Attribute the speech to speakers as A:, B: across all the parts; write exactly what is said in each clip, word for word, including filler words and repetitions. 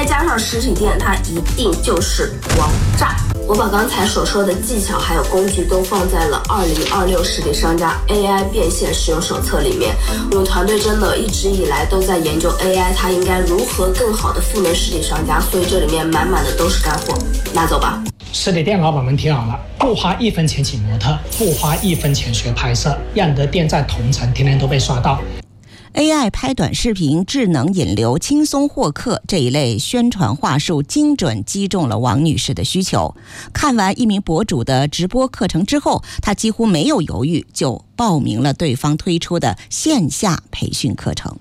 A: 再加上实体店，它一定就是王炸。我把刚才所说的技巧还有工具都放在了二零二六实体商家 A I 变现使用手册里面。我们团队真的一直以来都在研究 A I 它应该如何更好的赋能实体商家，所以这里面满满的都是干货，拿走吧。
B: 实体店老板们听好了，不花一分钱请模特，不花一分钱学拍摄，让你的店在同城天天都被刷到。
C: A I 拍短视频、智能引流、轻松获客这一类宣传话术精准击中了王女士的需求。看完一名博主的直播课程之后，她几乎没有犹豫就报名了对方推出的线下培训课程。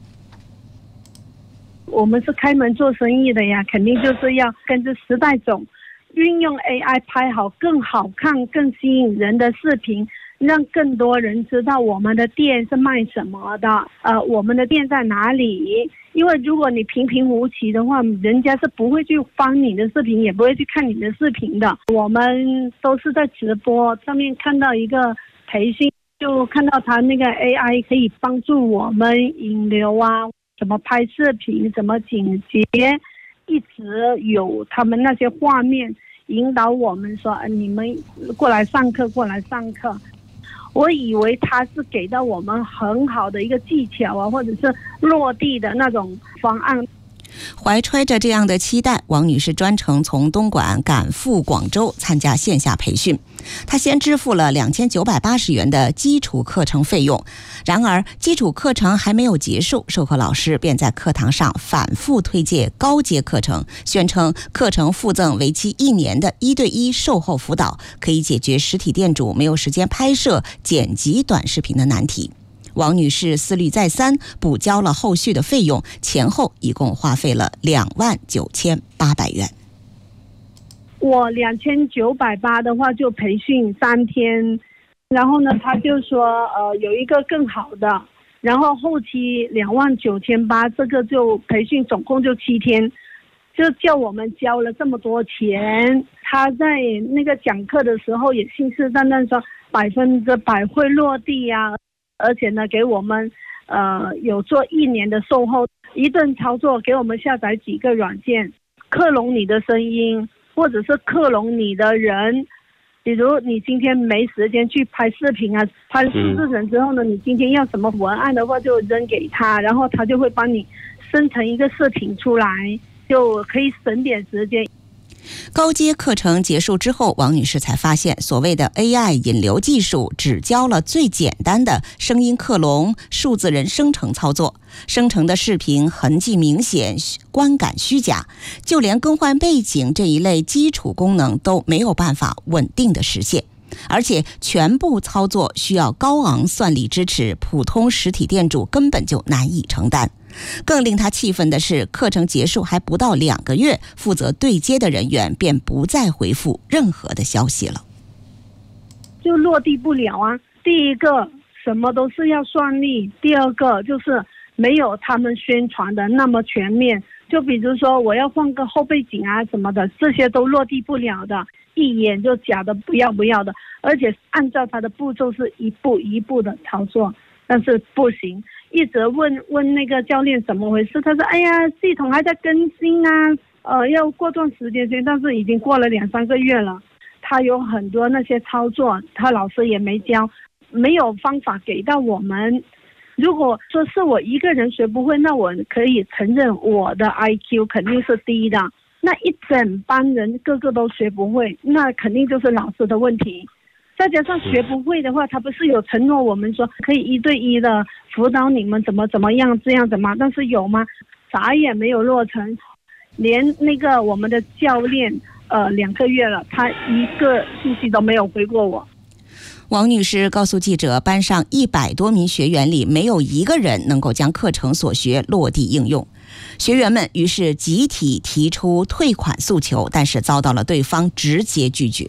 D: 我们是开门做生意的呀，肯定就是要跟着时代走，运用 A I 拍好更好看、更吸引人的视频，让更多人知道我们的店是卖什么的，呃，我们的店在哪里。因为如果你平平无奇的话，人家是不会去翻你的视频，也不会去看你的视频的。我们都是在直播上面看到一个培训，就看到他那个 A I 可以帮助我们引流啊，怎么拍视频，怎么剪辑，一直有他们那些画面引导我们说，呃、你们过来上课，过来上课。我以为他是给到我们很好的一个技巧啊，或者是落地的那种方案。
C: 怀揣着这样的期待，王女士专程从东莞赶赴广州参加线下培训。她先支付了两千九百八十元的基础课程费用，然而基础课程还没有结束，授课老师便在课堂上反复推荐高阶课程，宣称课程附赠为期一年的一对一售后辅导，可以解决实体店主没有时间拍摄、剪辑短视频的难题。王女士思虑再三，补交了后续的费用，前后一共花费了两万九千八百元。
D: 我两千九百八的话就培训三天，然后呢，他就说呃有一个更好的，然后后期两万九千八，这个就培训总共就七天，就叫我们交了这么多钱。他在那个讲课的时候也信誓旦旦说百分之百会落地呀、啊。而且呢，给我们呃有做一年的售后，一顿操作给我们下载几个软件，克隆你的声音，或者是克隆你的人。比如你今天没时间去拍视频啊，拍了数字人之后呢，你今天要什么文案的话就扔给他，然后他就会帮你生成一个视频出来，就可以省点时间。
C: 高阶课程结束之后，王女士才发现，所谓的 A I 引流技术只教了最简单的声音克隆、数字人生成操作，生成的视频痕迹明显，观感虚假，就连更换背景这一类基础功能都没有办法稳定的实现。而且全部操作需要高昂算力支持，普通实体店主根本就难以承担。更令他气愤的是，课程结束还不到两个月，负责对接的人员便不再回复任何的消息了，
D: 就落地不了啊。第一个什么都是要算力，第二个就是没有他们宣传的那么全面，就比如说我要放个后背景啊什么的，这些都落地不了的，一眼就假的不要不要的，而且按照他的步骤是一步一步的操作，但是不行。一直问问那个教练怎么回事，他说哎呀系统还在更新啊，呃要过段时间先，但是已经过了两三个月了，他有很多那些操作他老师也没教，没有方法给到我们。如果说是我一个人学不会，那我可以承认我的 I Q 肯定是低的，那一整班人个个都学不会，那肯定就是老师的问题。再加上学不会的话，他不是有承诺我们说可以一对一的辅导你们怎么怎么样这样子吗？但是有吗？啥也没有落成，连那个我们的教练呃两个月了，他一个信息都没有回过我。
C: 王女士告诉记者，班上一百多名学员里没有一个人能够将课程所学落地应用，学员们于是集体提出退款诉求，但是遭到了对方直接拒绝。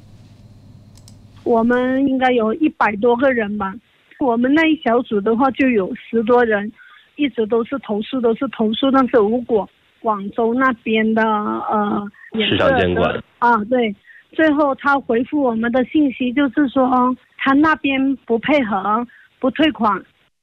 D: 我们应该有一百多个人吧，我们那一小组的话就有十多人，一直都是投诉都是投诉，但是如果广州那边的呃
E: 市场监管
D: 啊，对，最后他回复我们的信息就是说他那边不配合不退款，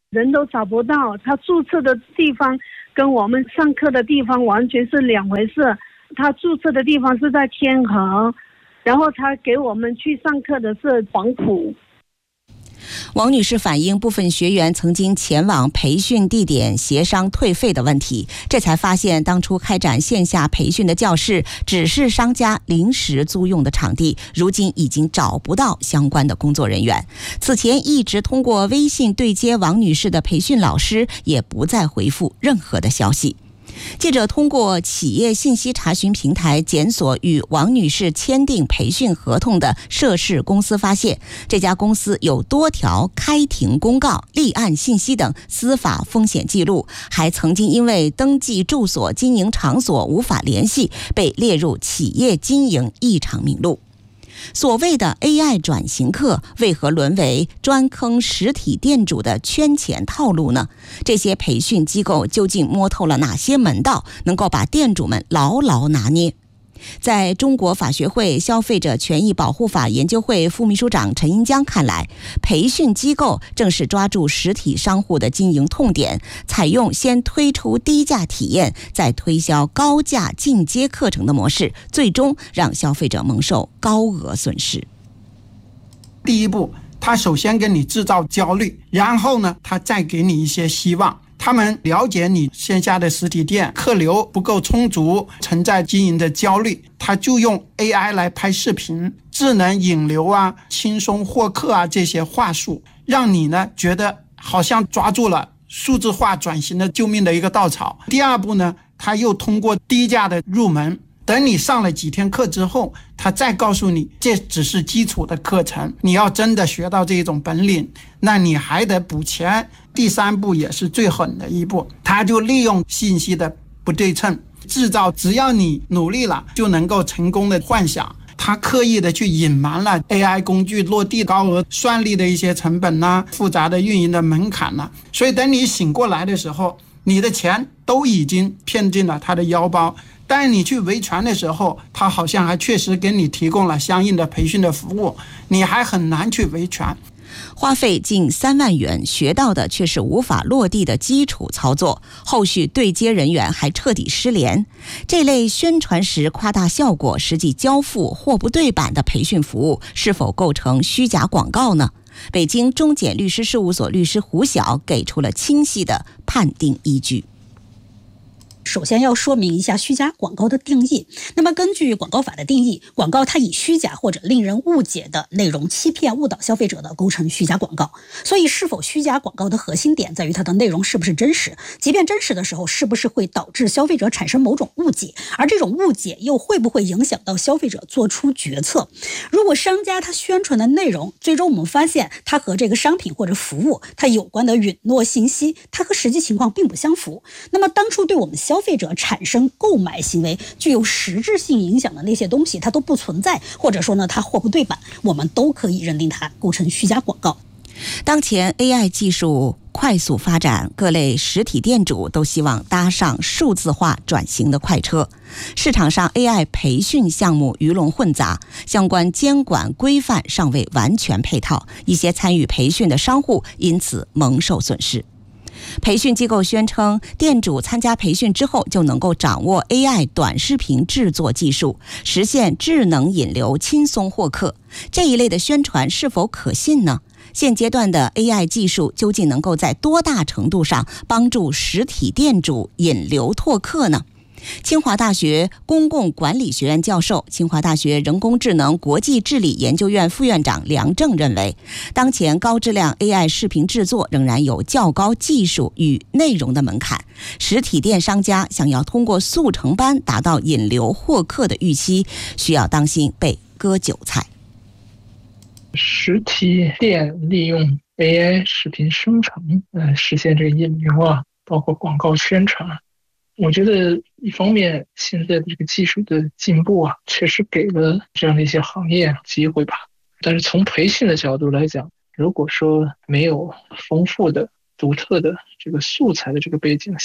D: 人都找不到，他注册的地方跟我们上课的地方完全是两回事。他注册的地方是在天河，然后他给我们去上课的是黄埔。
C: 王女士反映，部分学员曾经前往培训地点协商退费的问题，这才发现当初开展线下培训的教室只是商家临时租用的场地，如今已经找不到相关的工作人员。此前一直通过微信对接王女士的培训老师也不再回复任何的消息。记者通过企业信息查询平台检索与王女士签订培训合同的涉事公司，发现这家公司有多条开庭公告、立案信息等司法风险记录，还曾经因为登记住所经营场所无法联系，被列入企业经营异常名录。所谓的 A I 转型课为何沦为专坑实体店主的圈钱套路呢？这些培训机构究竟摸透了哪些门道，能够把店主们牢牢拿捏？在中国法学会消费者权益保护法研究会副秘书长陈英江看来，培训机构正是抓住实体商户的经营痛点，采用先推出低价体验，再推销高价进阶课程的模式，最终让消费者蒙受高额损失。
E: 第一步，他首先给你制造焦虑，然后呢，他再给你一些希望。他们了解你线下的实体店客流不够充足，存在经营的焦虑，他就用 A I 来拍视频、智能引流啊、轻松获客啊这些话术，让你呢觉得好像抓住了数字化转型的救命的一个稻草。第二步呢，他又通过低价的入门，等你上了几天课之后，他再告诉你这只是基础的课程，你要真的学到这种本领，那你还得补钱。第三步也是最狠的一步，他就利用信息的不对称，制造只要你努力了就能够成功的幻想。他刻意的去隐瞒了 A I 工具落地高额算力的一些成本呐、啊，复杂的运营的门槛呐、啊，所以等你醒过来的时候，你的钱都已经骗进了他的腰包。但你去维权的时候，他好像还确实给你提供了相应的培训的服务，你还很难去维权。
C: 花费近三万元，学到的却是无法落地的基础操作，后续对接人员还彻底失联。这类宣传时夸大效果，实际交付货不对版的培训服务，是否构成虚假广告呢？北京中检律师事务所律师胡晓给出了清晰的判定依据。
F: 首先要说明一下虚假广告的定义。那么根据广告法的定义，广告它以虚假或者令人误解的内容欺骗误导消费者的，构成虚假广告。所以是否虚假广告的核心点在于它的内容是不是真实，即便真实的时候是不是会导致消费者产生某种误解，而这种误解又会不会影响到消费者做出决策。如果商家他宣传的内容最终我们发现它和这个商品或者服务它有关的允诺信息它和实际情况并不相符，那么当初对我们消费者产生购买行为具有实质性影响的那些东西它都不存在，或者说呢它货不对版，我们都可以认定它构成虚假广告。
C: 当前 A I 技术快速发展，各类实体店主都希望搭上数字化转型的快车。市场上 A I 培训项目鱼龙混杂，相关监管规范尚未完全配套，一些参与培训的商户因此蒙受损失。培训机构宣称，店主参加培训之后就能够掌握 A I 短视频制作技术，实现智能引流、轻松获客。这一类的宣传是否可信呢？现阶段的 A I 技术究竟能够在多大程度上帮助实体店主引流拓客呢？清华大学公共管理学院教授、清华大学人工智能国际治理研究院副院长梁正认为，当前高质量 A I 视频制作仍然有较高技术与内容的门槛，实体店商家想要通过速成班达到引流获客的预期，需要当心被割韭菜。
G: 实体店利用 A I 视频生成呃，实现这个引流啊，包括广告宣传，我觉得一方面现在的这个技术的进步啊，确实给了这样的一些行业机会吧。但是从培训的角度来讲，如果说没有丰富的独特的这个素材的这个背景下，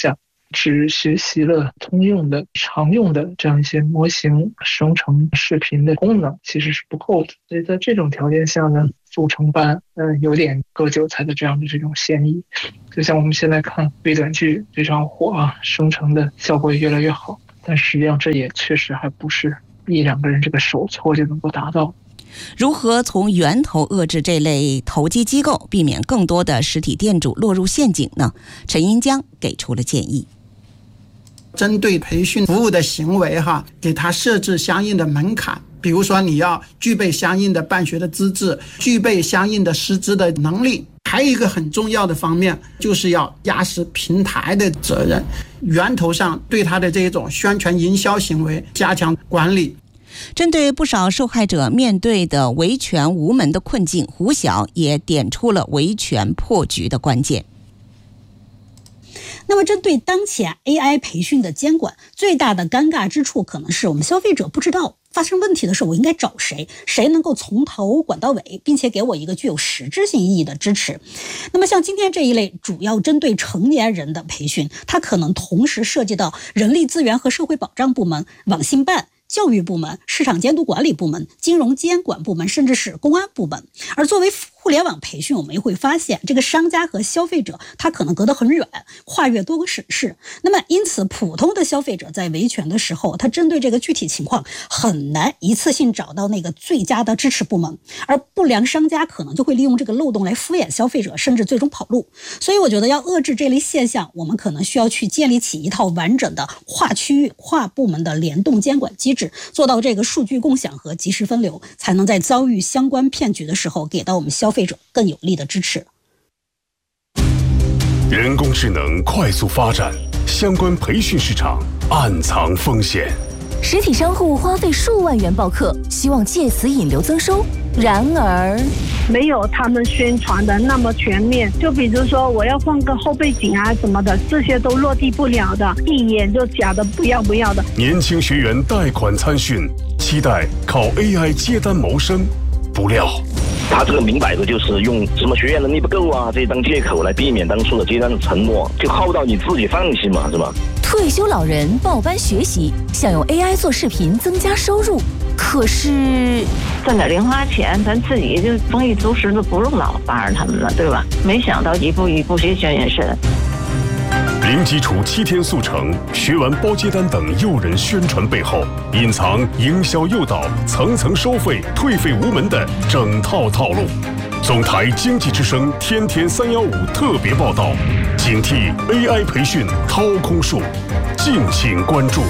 G: 只学习了通用的常用的这样一些模型生成视频的功能其实是不够的，所以在这种条件下呢，速成班呃有点割韭菜的这样的这种嫌疑。就像我们现在看微短剧非常火啊，生成的效果也越来越好，但实际上这也确实还不是一两个人这个手搓就能够达到。
C: 如何从源头遏制这类投机机构，避免更多的实体店主落入陷阱呢？陈英江给出了建议。
E: 针对培训服务的行为哈，给他设置相应的门槛，比如说你要具备相应的办学的资质，具备相应的师资的能力。还有一个很重要的方面，就是要压实平台的责任，源头上对他的这种宣传营销行为加强管理。
C: 针对不少受害者面对的维权无门的困境，胡晓也点出了维权破局的关键。
F: 那么针对当前 A I 培训的监管，最大的尴尬之处可能是我们消费者不知道发生问题的时候我应该找谁，谁能够从头管到尾，并且给我一个具有实质性意义的支持。那么像今天这一类主要针对成年人的培训，它可能同时涉及到人力资源和社会保障部门、网信办、教育部门、市场监督管理部门、金融监管部门，甚至是公安部门。而作为互联网培训，我们也会发现这个商家和消费者他可能隔得很远，跨越多个省市。那么因此普通的消费者在维权的时候，他针对这个具体情况很难一次性找到那个最佳的支持部门，而不良商家可能就会利用这个漏洞来敷衍消费者，甚至最终跑路。所以我觉得要遏制这类现象，我们可能需要去建立起一套完整的跨区域跨部门的联动监管机制，做到这个数据共享和及时分流，才能在遭遇相关骗局的时候给到我们消费者更有力的支持。
H: 人工智能快速发展，相关培训市场暗藏风险。
I: 实体商户花费数万元报课，希望借此引流增收。然而，
D: 没有他们宣传的那么全面。就比如说，我要放个后背景啊什么的，这些都落地不了的，一眼就假的不要不要的。
H: 年轻学员贷款参训，期待靠 A I 接单谋生，不料
J: 他这个明摆着就是用什么学员能力不够啊这当借口来避免当初的接单的承诺，就耗到你自己放弃嘛，是吧？
I: 退休老人报班学习，想用 A I 做视频增加收入，可是
K: 挣点零花钱，咱自己就丰衣足食的，不用老帮着他们了，对吧？没想到一步一步学学也是。
H: 零基础七天速成，学完包接单等诱人宣传背后，隐藏营销诱导、层层收费、退费无门的整套套路。总台经济之声天天三幺五特别报道，警惕 A I 培训掏空术，敬请关注。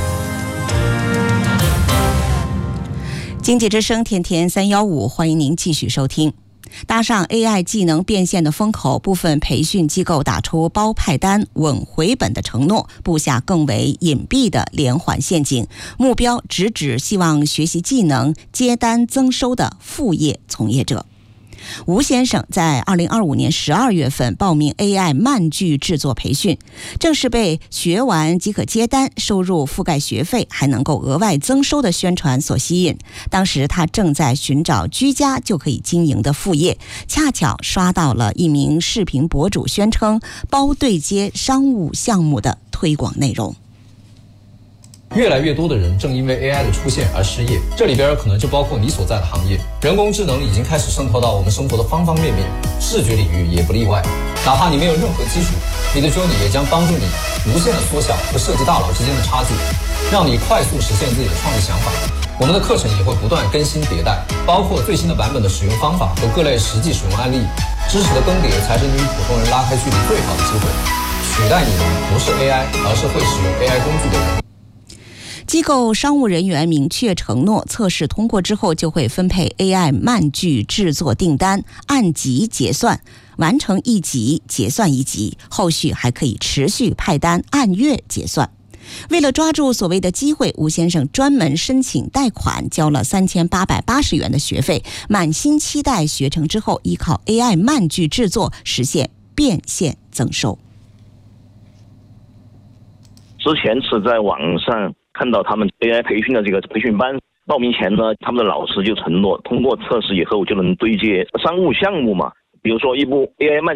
C: 经济之声天天三幺五，欢迎您继续收听。搭上 A I 技能变现的风口，部分培训机构打出包派单、稳回本的承诺，布下更为隐蔽的连环陷阱，目标直指希望学习技能、接单增收的副业从业者。吴先生在二零二五年十二月份报名 A I 漫剧制作培训，正是被学完即可接单、收入覆盖学费还能够额外增收的宣传所吸引。当时他正在寻找居家就可以经营的副业，恰巧刷到了一名视频博主宣称包对接商务项目的推广内容。
L: 越来越多的人正因为 A I 的出现而失业，这里边可能就包括你所在的行业。人工智能已经开始渗透到我们生活的方方面面，视觉领域也不例外。哪怕你没有任何基础，你的 Journey 也将帮助你无限的缩小和设计大佬之间的差距，让你快速实现自己的创意想法。我们的课程也会不断更新迭代，包括最新的版本的使用方法和各类实际使用案例。知识的更迭才是你与普通人拉开距离最好的机会。取代你的不是 A I， 而是会使用 A I 工具的人。
C: 机构商务人员明确承诺，测试通过之后就会分配 A I 漫剧制作订单，按集结算，完成一集结算一集，后续还可以持续派单，按月结算。为了抓住所谓的机会，吴先生专门申请贷款，交了三千八百八十元的学费，满心期待学成之后依靠 A I 漫剧制作实现变现增收。
J: 之前是在网上看到他们 A I 培训的这个培训班，报名前呢，他们的老师就承诺通过测试以后就能对接商务项目嘛，比如说一部 A I 漫剧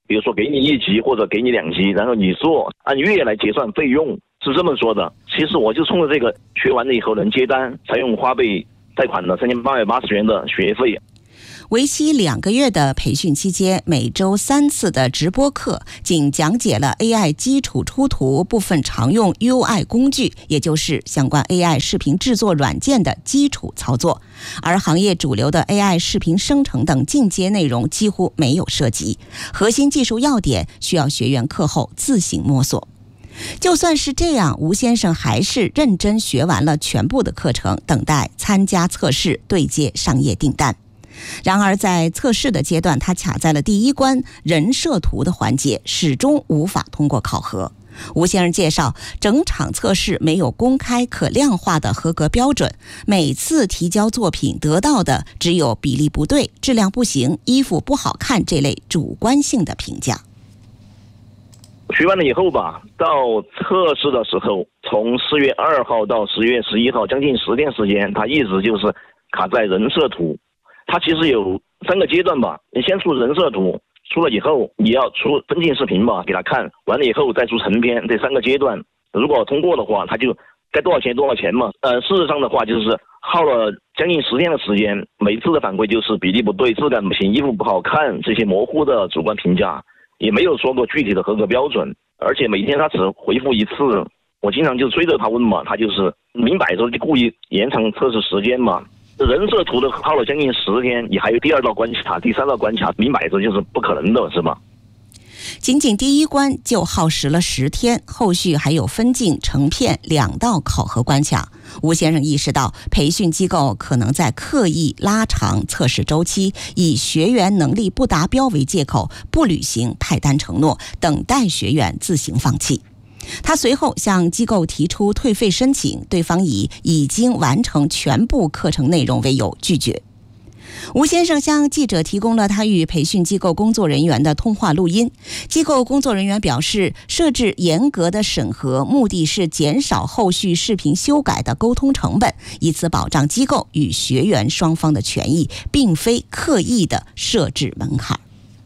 J: 比如说给你一级或者给你两级，然后你做按月来结算费用，是这么说的。其实我就冲着这个学完了以后能接单，才用花呗贷款的三千八百八十元的学费。
C: 为期两个月的培训期间，每周三次的直播课，仅讲解了 A I 基础出图部分常用 U I 工具，也就是相关 A I 视频制作软件的基础操作。而行业主流的 A I 视频生成等进阶内容几乎没有涉及，核心技术要点需要学员课后自行摸索。就算是这样，吴先生还是认真学完了全部的课程，等待参加测试，对接商业订单。然而在测试的阶段，他卡在了第一关人设图的环节，始终无法通过考核。吴先生介绍，整场测试没有公开可量化的合格标准，每次提交作品得到的只有比例不对、质量不行、衣服不好看这类主观性的评价。
J: 学完了以后吧，到测试的时候，从四月二号到十月十一号，将近十天时间，他一直就是卡在人设图。它其实有三个阶段吧，你先出人设图，出了以后你要出分镜视频吧，给他看完了以后再出成片，这三个阶段如果通过的话，他就该多少钱多少钱嘛。呃，事实上的话就是耗了将近十天的时间，每次的反馈就是比例不对、质感不行、衣服不好看这些模糊的主观评价，也没有说过具体的合格标准，而且每天他只回复一次，我经常就追着他问嘛，他就是明摆着就故意延长测试时间嘛。人设图的耗了将近十天，也还有第二道关卡、第三道关卡，明摆着就是不可能的，是吧？
C: 仅仅第一关就耗时了十天，后续还有分镜、成片两道考核关卡。吴先生意识到，培训机构可能在刻意拉长测试周期，以学员能力不达标为借口，不履行派单承诺，等待学员自行放弃。他随后向机构提出退费申请，对方以已经完成全部课程内容为由拒绝。吴先生向记者提供了他与培训机构工作人员的通话录音。机构工作人员表示，设置严格的审核，目的是减少后续视频修改的沟通成本，以此保障机构与学员双方的权益，并非刻意的设置门槛。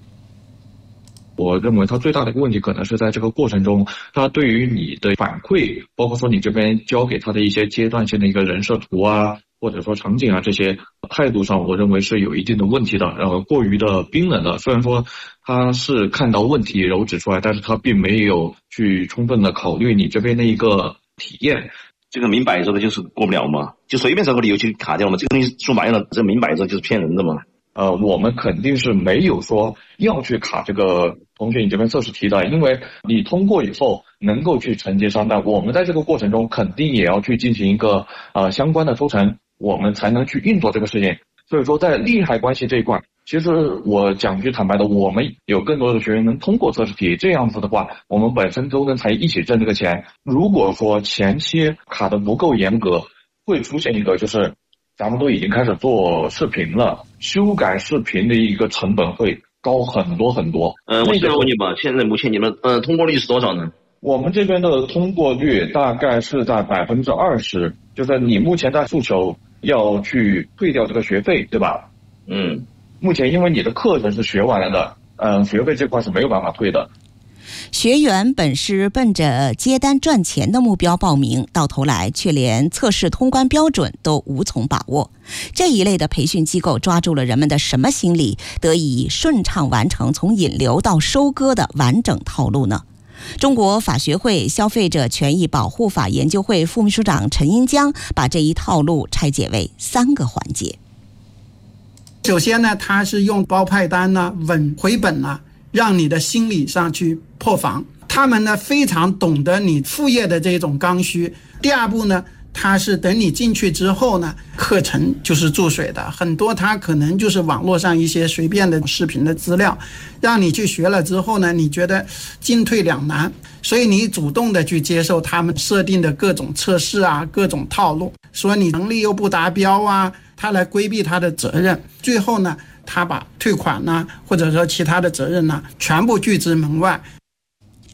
M: 我认为他最大的一个问题可能是在这个过程中，他对于你的反馈，包括说你这边交给他的一些阶段性的一个人设图啊，或者说场景啊，这些态度上，我认为是有一定的问题的，然后过于的冰冷的。虽然说他是看到问题揉指出来，但是他并没有去充分的考虑你这边的一个体验。
J: 这个明摆着的就是过不了嘛，就随便找个理由去卡掉嘛，这个东西说白了，这明摆着就是骗人的嘛。
M: 呃，我们肯定是没有说要去卡这个同学你这边测试题的，因为你通过以后能够去承接商单，我们在这个过程中肯定也要去进行一个呃相关的抽成，我们才能去运作这个事情。所以说在利害关系这一块，其实我讲句坦白的，我们有更多的学员能通过测试题，这样子的话，我们本身都能才一起挣这个钱。如果说前期卡的不够严格，会出现一个就是咱们都已经开始做视频了，修改视频的一个成本会高很多很多。
J: 呃，我再问你吧，现在目前你们呃通过率是多少呢？
M: 我们这边的通过率大概是在百分之二十，就是你目前在诉求要去退掉这个学费，对吧？
J: 嗯，
M: 目前因为你的课程是学完了的，嗯、呃，学费这块是没有办法退的。
C: 学员本是奔着接单赚钱的目标报名，到头来却连测试通关标准都无从把握。这一类的培训机构抓住了人们的什么心理，得以顺畅完成从引流到收割的完整套路呢？中国法学会消费者权益保护法研究会副秘书长陈英江把这一套路拆解为三个环节。
E: 首先呢，他是用包派单呢、稳回本呢，让你的心理上去破防。他们呢非常懂得你副业的这种刚需。第二步呢，他是等你进去之后呢，课程就是注水的，很多他可能就是网络上一些随便的视频的资料，让你去学了之后呢，你觉得进退两难，所以你主动的去接受他们设定的各种测试啊，各种套路，说你能力又不达标啊，他来规避他的责任，最后呢，他把退款呢，或者说其他的责任呢，全部拒之门外。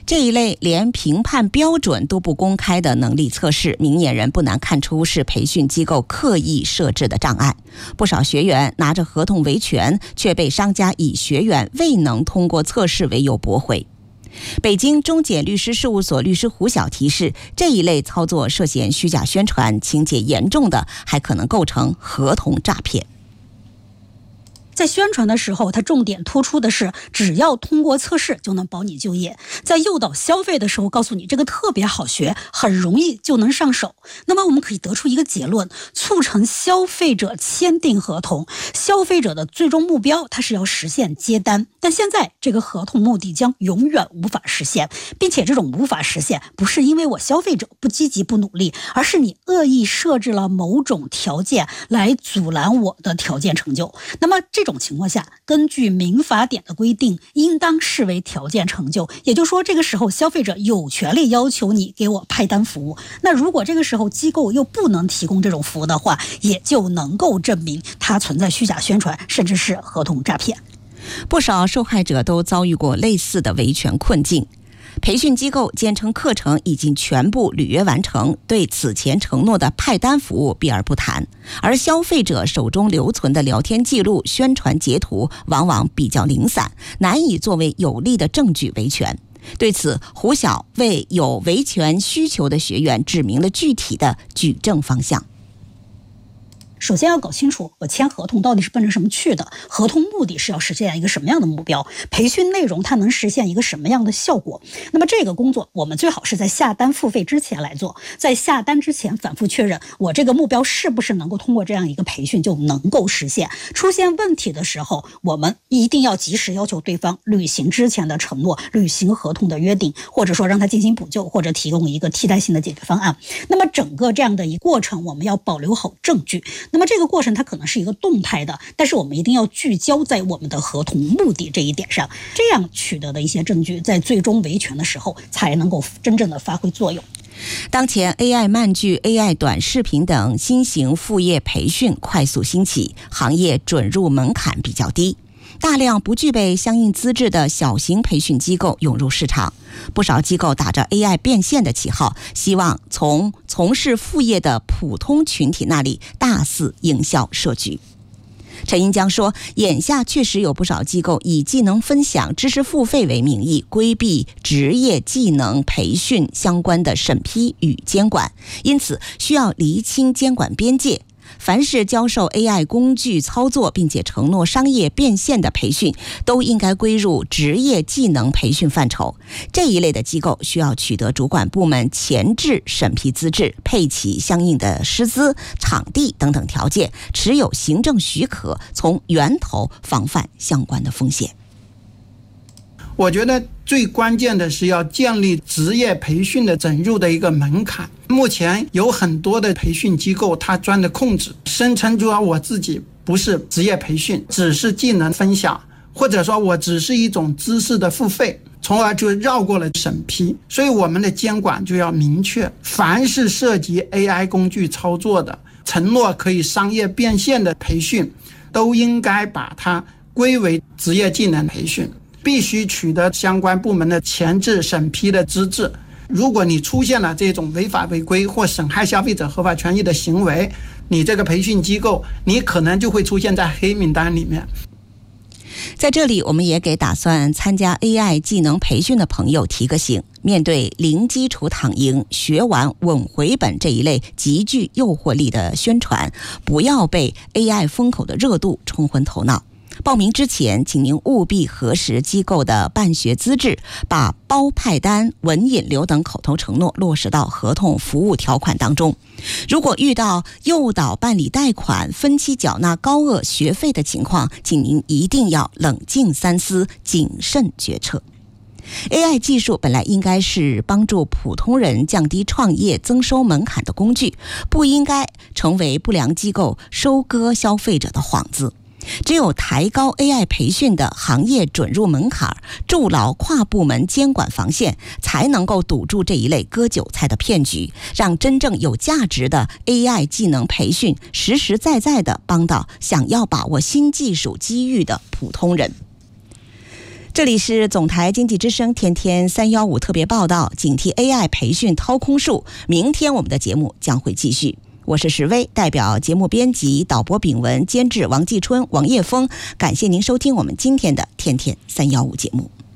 C: 这一类连评判标准都不公开的能力测试，明眼人不难看出是培训机构刻意设置的障碍。不少学员拿着合同维权，却被商家以学员未能通过测试为由驳回。北京中检律师事务所律师胡晓提示，这一类操作涉嫌虚假宣传，情节严重的还可能构成合同诈骗。
F: 在宣传的时候，它重点突出的是只要通过测试就能保你就业，在诱导消费的时候告诉你这个特别好学，很容易就能上手。那么我们可以得出一个结论，促成消费者签订合同，消费者的最终目标它是要实现接单，但现在这个合同目的将永远无法实现，并且这种无法实现不是因为我消费者不积极不努力，而是你恶意设置了某种条件来阻拦我的条件成就。那么这这种情况下，根据民法典的规定，应当视为条件成就。也就是说，这个时候消费者有权利要求你给我派单服务。那如果这个时候机构又不能提供这种服务的话，也就能够证明它存在虚假宣传，甚至是合同诈骗。
C: 不少受害者都遭遇过类似的维权困境。培训机构坚称课程已经全部履约完成，对此前承诺的派单服务避而不谈，而消费者手中留存的聊天记录、宣传截图往往比较零散，难以作为有力的证据维权。对此，胡晓为有维权需求的学员指明了具体的举证方向。
F: 首先要搞清楚我签合同到底是奔着什么去的，合同目的是要实现一个什么样的目标，培训内容它能实现一个什么样的效果。那么这个工作我们最好是在下单付费之前来做，在下单之前反复确认我这个目标是不是能够通过这样一个培训就能够实现。出现问题的时候，我们一定要及时要求对方履行之前的承诺，履行合同的约定，或者说让他进行补救，或者提供一个替代性的解决方案。那么整个这样的一个过程我们要保留好证据。那么这个过程它可能是一个动态的，但是我们一定要聚焦在我们的合同目的这一点上，这样取得的一些证据在最终维权的时候才能够真正的发挥作用。
C: 当前 A I 漫剧、A I 短视频等新型副业培训快速兴起，行业准入门槛比较低，大量不具备相应资质的小型培训机构涌入市场。不少机构打着 A I 变现的旗号，希望从从事副业的普通群体那里大肆营销设局。陈英江说，眼下确实有不少机构以技能分享、知识付费为名义，规避职业技能培训相关的审批与监管，因此需要厘清监管边界。凡是教授 A I 工具操作并且承诺商业变现的培训，都应该归入职业技能培训范畴。这一类的机构需要取得主管部门前置审批资质，配齐相应的师资、场地等等条件，持有行政许可，从源头防范相关的风险。
E: 我觉得最关键的是要建立职业培训的整入的一个门槛。目前有很多的培训机构，它钻的空子，声称说我自己不是职业培训，只是技能分享，或者说我只是一种知识的付费，从而就绕过了审批。所以我们的监管就要明确，凡是涉及 A I 工具操作的，承诺可以商业变现的培训，都应该把它归为职业技能培训，必须取得相关部门的前置审批的资质。如果你出现了这种违法违规或损害消费者合法权益的行为，你这个培训机构你可能就会出现在黑名单里面。
C: 在这里，我们也给打算参加 A I 技能培训的朋友提个醒，面对零基础躺赢、学完稳回本这一类极具诱惑力的宣传，不要被 A I 风口的热度冲昏头脑。报名之前，请您务必核实机构的办学资质，把包派单、稳引流等口头承诺落实到合同服务条款当中。如果遇到诱导办理贷款、分期缴纳高额学费的情况，请您一定要冷静三思，谨慎决策。A I 技术本来应该是帮助普通人降低创业增收门槛的工具，不应该成为不良机构收割消费者的幌子。只有抬高 A I 培训的行业准入门槛，筑牢跨部门监管防线，才能够堵住这一类割韭菜的骗局，让真正有价值的 A I 技能培训实实在在地帮到想要把握新技术机遇的普通人。 这里是总台经济之声天天三一五特别报道，警惕 A I 培训掏空术。明天我们的节目将会继续。我是石薇，代表节目编辑、导播炳文、监制王继春、王叶峰，感谢您收听我们今天的天天三一五节目。